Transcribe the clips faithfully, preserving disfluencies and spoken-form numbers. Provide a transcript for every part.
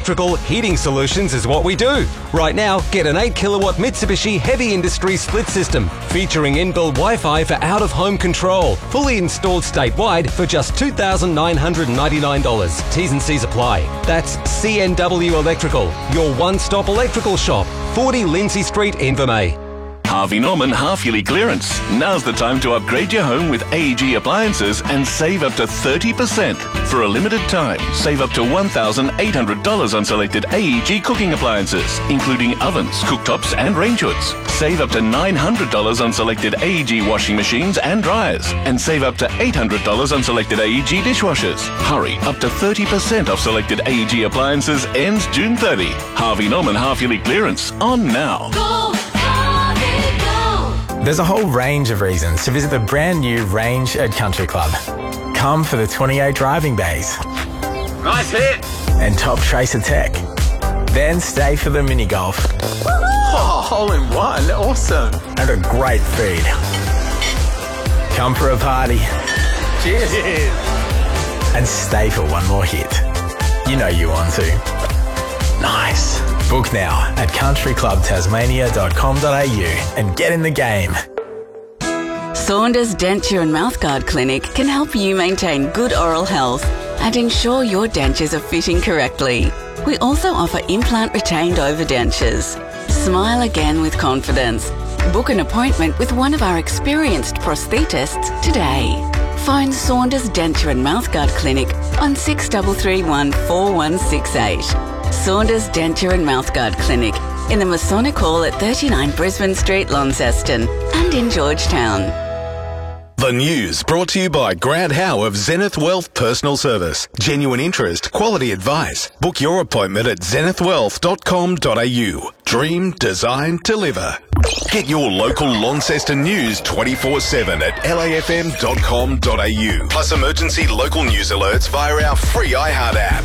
electrical heating solutions is what we do. Right now, get an eight kilowatt Mitsubishi Heavy Industry split system featuring inbuilt Wi-Fi for out-of-home control, fully installed statewide for just two thousand nine hundred ninety-nine dollars. T's and C's apply. That's C N W Electrical, your one-stop electrical shop, forty Lindsay Street, Invermay. Harvey Norman half-yearly clearance. Now's the time to upgrade your home with A E G appliances and save up to thirty percent. For a limited time, save up to one thousand eight hundred dollars on selected A E G cooking appliances, including ovens, cooktops and range hoods. Save up to nine hundred dollars on selected A E G washing machines and dryers. And save up to eight hundred dollars on selected A E G dishwashers. Hurry, up to thirty percent off selected A E G appliances ends June thirtieth. Harvey Norman half-yearly clearance on now. Go! There's a whole range of reasons to visit the brand new Range at Country Club. Come for the twenty-eight driving bays. Nice hit! And top tracer tech. Then stay for the mini golf. Oh, hole in one. Awesome. And a great feed. Come for a party. Cheers. And stay for one more hit. You know you want to. Nice. Book now at country club tasmania dot com dot a u and get in the game. Saunders Denture and Mouthguard Clinic can help you maintain good oral health and ensure your dentures are fitting correctly. We also offer implant retained overdentures. Smile again with confidence. Book an appointment with one of our experienced prosthetists today. Phone Saunders Denture and Mouthguard Clinic on six three three one, four one six eight. Saunders Denture and Mouthguard Clinic in the Masonic Hall at thirty-nine Brisbane Street, Launceston, and in Georgetown. The news brought to you by Grant Howe of Zenith Wealth Personal Service. Genuine interest, quality advice. Book your appointment at zenith wealth dot com dot a u. Dream, design, deliver. Get your local Launceston news twenty-four seven at l a f m dot com dot a u. Plus emergency local news alerts via our free iHeart app.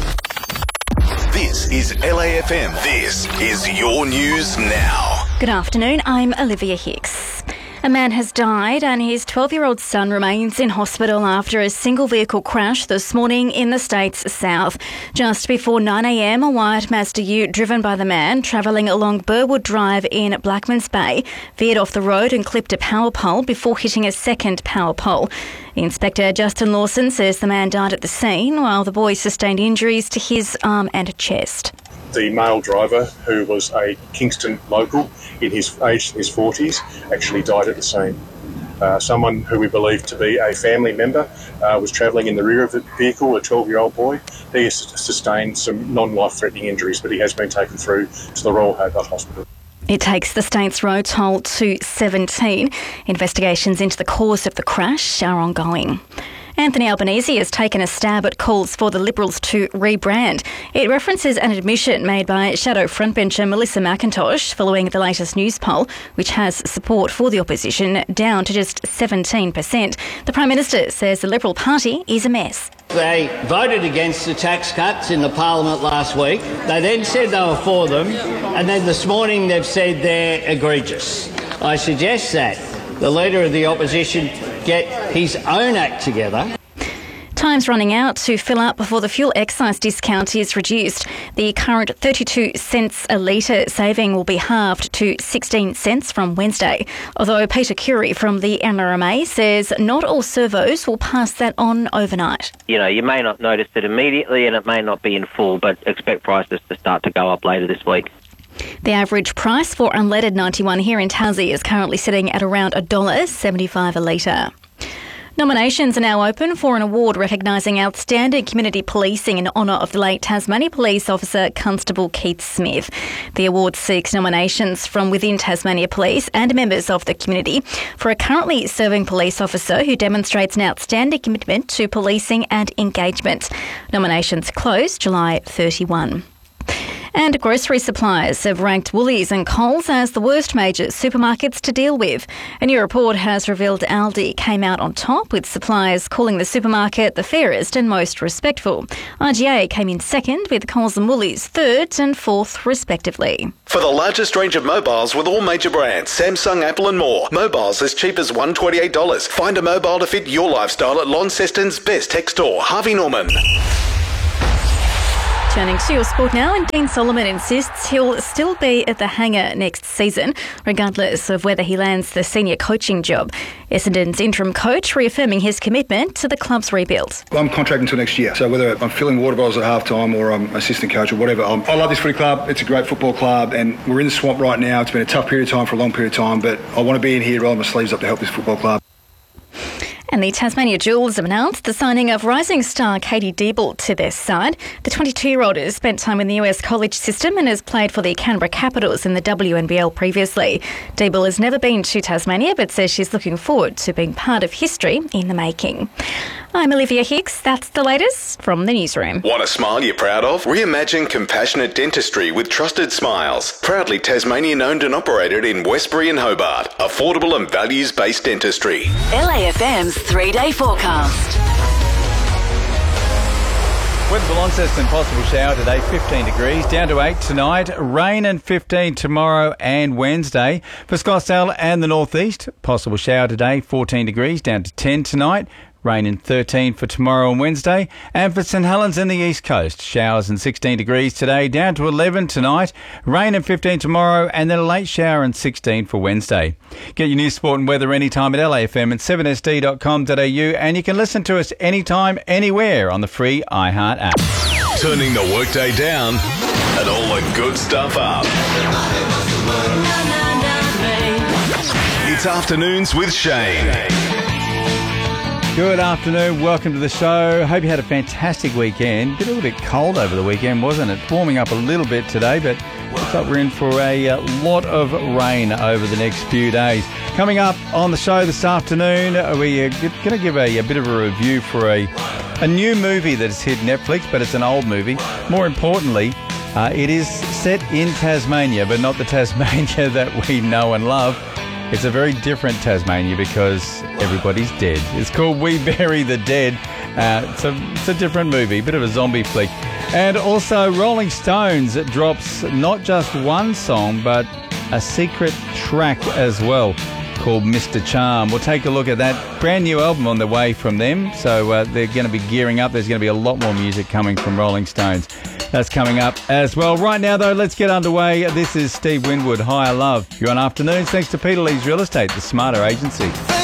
This is L A F M. This is your news now. Good afternoon, I'm Olivia Hicks. A man has died and his twelve-year-old son remains in hospital after a single-vehicle crash this morning in the state's south. Just before nine a m, a white Mazda U driven by the man travelling along Burwood Drive in Blackmans Bay veered off the road and clipped a power pole before hitting a second power pole. Inspector Justin Lawson says the man died at the scene while the boy sustained injuries to his arm and chest. The male driver, who was a Kingston local in his aged in his forties, actually died at the scene. Uh, someone who we believe to be a family member uh, was travelling in the rear of the vehicle, a twelve-year-old boy. He has sustained some non-life-threatening injuries, but he has been taken through to the Royal Hobart Hospital. It takes the state's road toll to seventeen. Investigations into the cause of the crash are ongoing. Anthony Albanese has taken a stab at calls for the Liberals to rebrand. It references an admission made by shadow frontbencher Melissa McIntosh following the latest news poll, which has support for the opposition down to just seventeen percent. The Prime Minister says the Liberal Party is a mess. They voted against the tax cuts in the Parliament last week. They then said they were for them, and then this morning they've said they're egregious. I suggest that the Leader of the Opposition get his own act together. Time's running out to fill up before the fuel excise discount is reduced. The current thirty-two cents a litre saving will be halved to sixteen cents from Wednesday. Although Peter Curie from the N R M A says not all servos will pass that on overnight. You know, you may not notice it immediately and it may not be in full, but expect prices to start to go up later this week. The average price for unleaded ninety-one here in Tassie is currently sitting at around one dollar seventy-five a litre. Nominations are now open for an award recognising outstanding community policing in honour of the late Tasmania Police Officer Constable Keith Smith. The award seeks nominations from within Tasmania Police and members of the community for a currently serving police officer who demonstrates an outstanding commitment to policing and engagement. Nominations close July thirty-first. And grocery suppliers have ranked Woolies and Coles as the worst major supermarkets to deal with. A new report has revealed Aldi came out on top, with suppliers calling the supermarket the fairest and most respectful. I G A came in second, with Coles and Woolies third and fourth respectively. For the largest range of mobiles with all major brands, Samsung, Apple and more. Mobiles as cheap as one hundred twenty-eight dollars. Find a mobile to fit your lifestyle at Launceston's best tech store, Harvey Norman. Turning to your sport now, and Dean Solomon insists he'll still be at the hangar next season, regardless of whether he lands the senior coaching job. Essendon's interim coach reaffirming his commitment to the club's rebuild. I'm contracted until next year, so whether I'm filling water bottles at half-time or I'm assistant coach or whatever, I'm, I love this footy club. It's a great football club, and we're in the swamp right now. It's been a tough period of time for a long period of time, but I want to be in here, roll my sleeves up to help this football club. And the Tasmania Jewels have announced the signing of rising star Katie Diebel to their side. The twenty-two-year-old has spent time in the U S college system and has played for the Canberra Capitals in the W N B L previously. Diebel has never been to Tasmania but says she's looking forward to being part of history in the making. I'm Olivia Hicks. That's the latest from the newsroom. Want a smile you're proud of? Reimagine compassionate dentistry with Trusted Smiles. Proudly Tasmanian owned and operated in Westbury and Hobart. Affordable and values-based dentistry. L A F M's three-day forecast. Weather for Launceston, possible shower today, fifteen degrees, down to eight tonight, rain and fifteen tomorrow and Wednesday. For Scottsdale and the northeast, possible shower today, fourteen degrees, down to ten tonight. Rain and thirteen for tomorrow and Wednesday. And for St Helens and the East Coast, showers and sixteen degrees today, down to eleven tonight. Rain and fifteen tomorrow, and then a late shower and sixteen for Wednesday. Get your news, sport and weather anytime at L A F M and seven S D dot com dot A U, and you can listen to us anytime, anywhere on the free iHeart app. Turning the workday down and all the good stuff up. It's Afternoons with Shane. Good afternoon, welcome to the show. Hope you had a fantastic weekend. Been a little bit cold over the weekend, wasn't it? Warming up a little bit today, but looks like we're in for a uh, lot of rain over the next few days. Coming up on the show this afternoon, we're going to give a, a bit of a review for a, a new movie that has hit Netflix, but it's an old movie. More importantly, uh, it is set in Tasmania, but not the Tasmania that we know and love. It's a very different Tasmania because everybody's dead. It's called We Bury the Dead. Uh, it's, a, it's a different movie, bit of a zombie flick. And also Rolling Stones drops not just one song, but a secret track as well called Mister Charm. We'll take a look at that brand new album on the way from them. So uh, they're going to be gearing up. There's going to be a lot more music coming from Rolling Stones. That's coming up as well. Right now, though, let's get underway. This is Steve Winwood, Higher Love. You're on Afternoons, thanks to Peter Lee's Real Estate, the smarter agency.